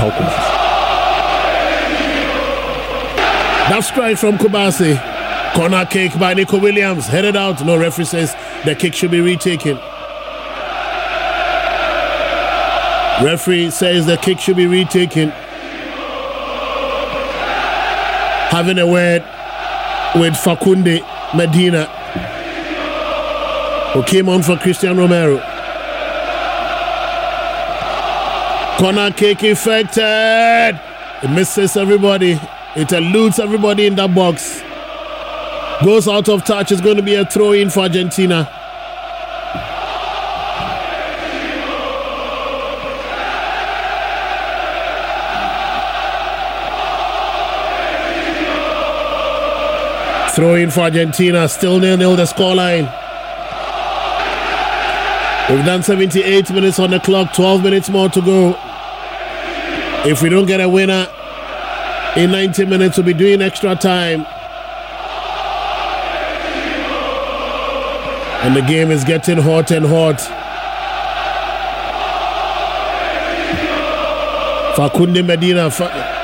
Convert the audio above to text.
helping us. That strike from Kubasi. Corner kick by Nico Williams. Headed out. No, referee says the kick should be retaken. Referee says the kick should be retaken. Having a word with Fakunde Medina, who came on for Christian Romero. Corner kick effected. It misses everybody. It eludes everybody in that box. Goes out of touch. It's going to be a throw-in for Argentina. Throw-in for Argentina. Still 0-0 the scoreline. We've done 78 minutes on the clock. 12 minutes more to go. If we don't get a winner in 90 minutes, we'll be doing extra time. And the game is getting hot and hot. Fakunde Medina